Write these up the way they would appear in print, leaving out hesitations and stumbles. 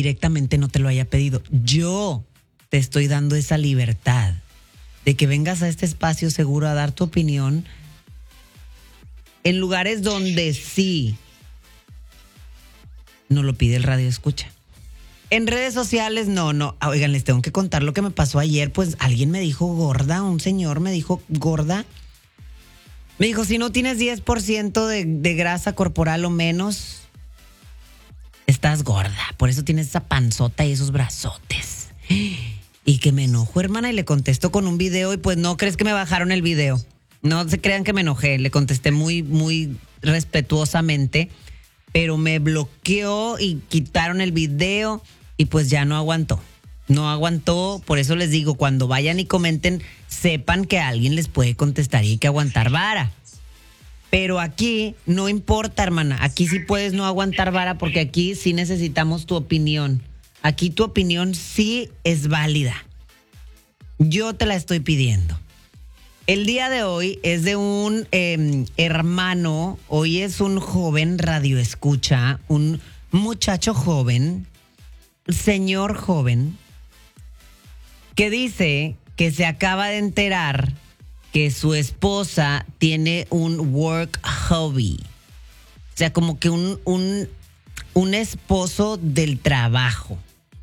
directamente no te lo haya pedido. Yo te estoy dando esa libertad de que vengas a este espacio seguro a dar tu opinión en lugares donde sí no lo pide el radio escucha. En redes sociales, no. Oigan, les tengo que contar lo que me pasó ayer. Pues alguien me dijo gorda, un señor me dijo gorda. Me dijo, si no tienes 10% de grasa corporal o menos, estás gorda. Por eso tienes esa panzota y esos brazotes. Y que me enojo, hermana, y le contesto con un video. Y pues no crees que me bajaron el video. No se crean que me enojé. Le contesté muy, muy respetuosamente. Pero me bloqueó y quitaron el video. Y pues ya no aguantó. No aguantó. Por eso les digo, cuando vayan y comenten, sepan que alguien les puede contestar y hay que aguantar vara. Pero aquí no importa, hermana. Aquí sí puedes no aguantar vara porque aquí sí necesitamos tu opinión. Aquí tu opinión sí es válida. Yo te la estoy pidiendo. El día de hoy es de un hermano. Hoy es un joven radioescucha, un muchacho joven, señor joven, que dice que se acaba de enterar que su esposa tiene un work hobby. O sea, como que un esposo del trabajo.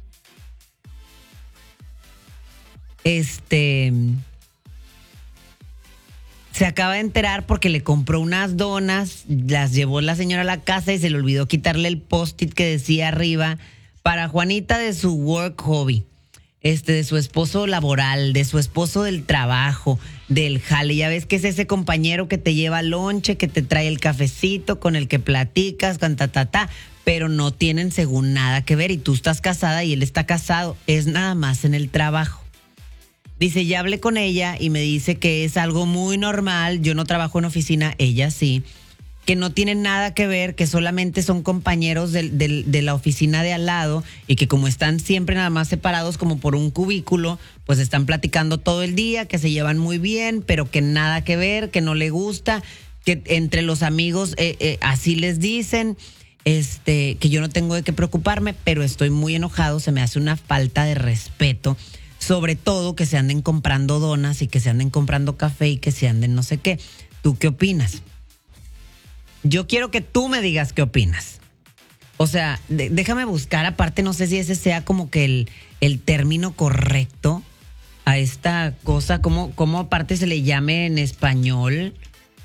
Se acaba de enterar porque le compró unas donas, las llevó la señora a la casa y se le olvidó quitarle el post-it que decía arriba, para Juanita de su work hobby. De su esposo laboral, de su esposo del trabajo, del jale. Ya ves que es ese compañero que te lleva lonche, que te trae el cafecito, con el que platicas, con pero no tienen según nada que ver. Y tú estás casada y él está casado. Es nada más en el trabajo. Dice, ya hablé con ella y me dice que es algo muy normal. Yo no trabajo en oficina, ella sí. Que no tienen nada que ver, que solamente son compañeros de la oficina de al lado y que como están siempre nada más separados como por un cubículo, pues están platicando todo el día, que se llevan muy bien, pero que nada que ver, que no le gusta, que entre los amigos así les dicen, que yo no tengo de qué preocuparme, pero estoy muy enojado, se me hace una falta de respeto, sobre todo que se anden comprando donas y que se anden comprando café y que se anden no sé qué. ¿Tú qué opinas? Yo quiero que tú me digas qué opinas. O sea, déjame buscar, aparte no sé si ese sea como que el término correcto a esta cosa, cómo aparte se le llame en español.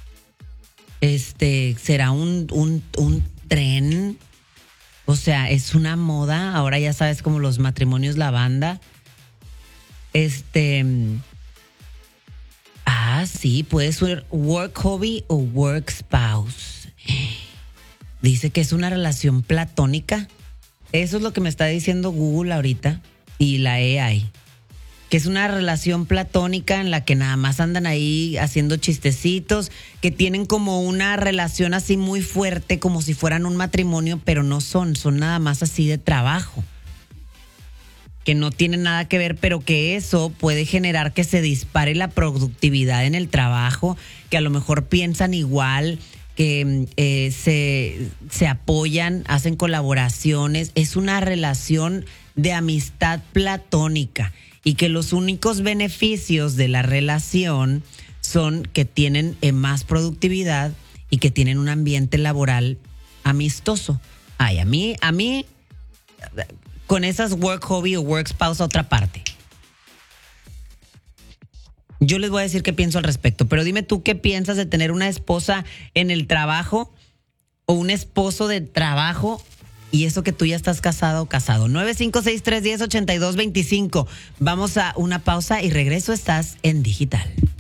¿Será un tren? O sea, es una moda, ahora ya sabes como los matrimonios lavanda. Sí, puede ser work hobby o work spouse. Dice que es una relación platónica. Eso es lo que me está diciendo Google ahorita y la AI. Que es una relación platónica en la que nada más andan ahí haciendo chistecitos, que tienen como una relación así muy fuerte, como si fueran un matrimonio, pero no son nada más así de trabajo. Que no tienen nada que ver, pero que eso puede generar que se dispare la productividad en el trabajo, que a lo mejor piensan igual, que se apoyan, hacen colaboraciones. Es una relación de amistad platónica y que los únicos beneficios de la relación son que tienen más productividad y que tienen un ambiente laboral amistoso. Ay, a mí con esas work hobby o work spouse a otra parte. Yo les voy a decir qué pienso al respecto, pero dime tú qué piensas de tener una esposa en el trabajo o un esposo de trabajo y eso que tú ya estás casado o casado. 956-310-8225. Vamos a una pausa y regreso. Estás en Digital.